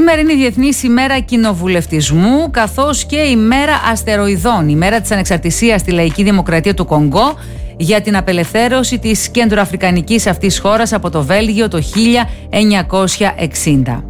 Σήμερα είναι η Διεθνής ημέρα κοινοβουλευτισμού, καθώς και η μέρα αστεροειδών, η μέρα της ανεξαρτησίας στη Λαϊκή Δημοκρατία του Κονγκό για την απελευθέρωση της κεντροαφρικανικής αυτής χώρας από το Βέλγιο το 1960.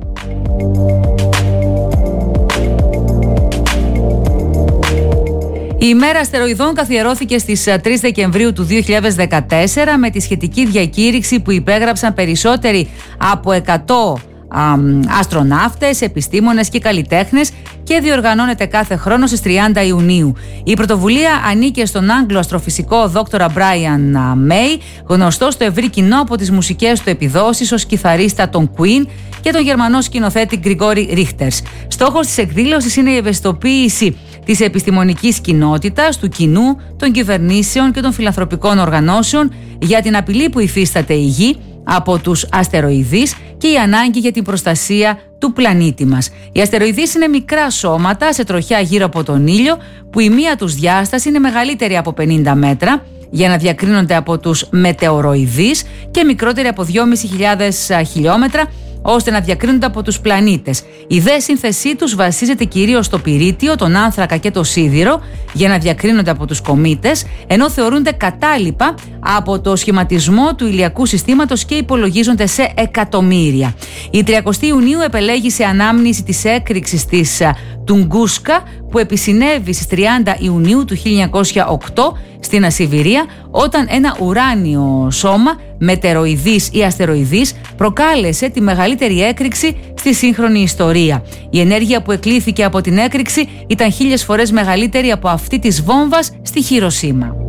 Η ημέρα αστεροειδών καθιερώθηκε στις 3 Δεκεμβρίου του 2014 με τη σχετική διακήρυξη που υπέγραψαν περισσότεροι από 100 αστροναύτες, επιστήμονες και καλλιτέχνες και διοργανώνεται κάθε χρόνο στις 30 Ιουνίου. Η πρωτοβουλία ανήκε στον Άγγλο αστροφυσικό δόκτορα Μπράιαν Μέι, γνωστό στο ευρύ κοινό από τις μουσικές του επιδόσεις ως κιθαρίστα των Queen και τον Γερμανό σκηνοθέτη Γκριγόρι Ρίχτερς. Στόχος της εκδήλωσης είναι η ευαισθητοποίηση της επιστημονικής κοινότητας, του κοινού, των κυβερνήσεων και των φιλανθρωπικών οργανώσεων για την απειλή που υφίσταται η Γη από τους αστεροειδείς και η ανάγκη για την προστασία του πλανήτη μας. Οι αστεροειδείς είναι μικρά σώματα σε τροχιά γύρω από τον ήλιο που η μία τους διάσταση είναι μεγαλύτερη από 50 μέτρα για να διακρίνονται από τους μετεωροειδείς και μικρότερη από 2.500 χιλιόμετρα ώστε να διακρίνονται από τους πλανήτες. Η δε σύνθεσή τους βασίζεται κυρίως στο πυρίτιο, τον άνθρακα και το σίδηρο για να διακρίνονται από τους κομήτες, ενώ θεωρούνται κατάλοιπα από το σχηματισμό του ηλιακού συστήματος και υπολογίζονται σε εκατομμύρια. Η 30 Ιουνίου επελέγει σε ανάμνηση της έκρηξης της Τουγκούσκα που επισυνέβη στις 30 Ιουνίου του 1908 στην Ασιβηρία, όταν ένα ουράνιο σώμα, μετεροειδής ή αστεροειδής, προκάλεσε τη μεγαλύτερη έκρηξη στη σύγχρονη ιστορία. Η ενέργεια που εκλήθηκε από την έκρηξη ήταν 1000 φορές μεγαλύτερη από αυτή της βόμβας στη Χιροσίμα.